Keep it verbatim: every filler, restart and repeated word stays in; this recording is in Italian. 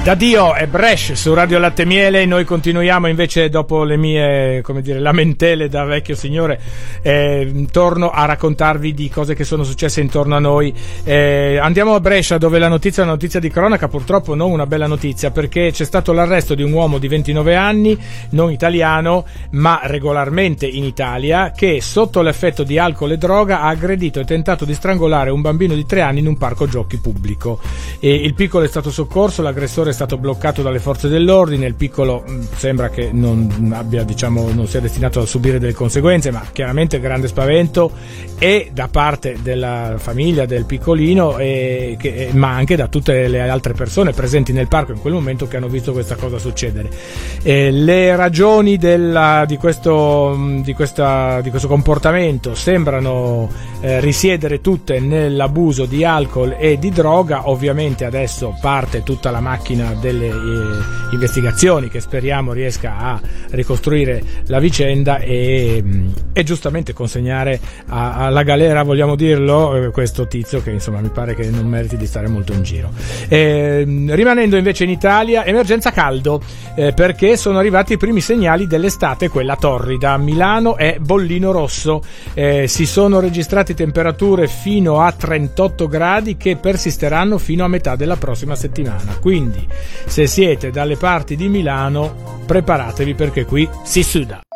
Da Dio e Brescia su Radio Latte Miele. Noi continuiamo invece, dopo le mie, come dire, lamentele da vecchio signore, eh, torno a raccontarvi di cose che sono successe intorno a noi. Eh, andiamo a Brescia, dove la notizia è una notizia di cronaca, purtroppo non una bella notizia, perché c'è stato l'arresto di un uomo di ventinove anni, non italiano ma regolarmente in Italia, che sotto l'effetto di alcol e droga ha aggredito e tentato di strangolare un bambino di tre anni in un parco giochi pubblico. E il piccolo è stato soccorso, l'aggressore è stato bloccato dalle forze dell'ordine. Il piccolo mh, sembra che non abbia, diciamo, non sia destinato a subire delle conseguenze, ma chiaramente grande spavento e da parte della famiglia del piccolino e che, ma anche da tutte le altre persone presenti nel parco in quel momento, che hanno visto questa cosa succedere. E le ragioni della, di, questo, di, questa, di questo comportamento sembrano eh, risiedere tutte nell'abuso di alcol e di droga. Ovviamente adesso parte tutta la macchina delle eh, investigazioni, che speriamo riesca a ricostruire la vicenda e, e giustamente consegnare a, alla galera, vogliamo dirlo, eh, questo tizio che insomma mi pare che non meriti di stare molto in giro. Eh, rimanendo invece in Italia, emergenza caldo, eh, perché sono arrivati i primi segnali dell'estate, quella torrida. Milano è bollino rosso, eh, si sono registrati temperature fino a trentotto gradi che persisteranno fino a metà della prossima settimana, quindi se siete dalle parti di Milano preparatevi, perché qui si suda.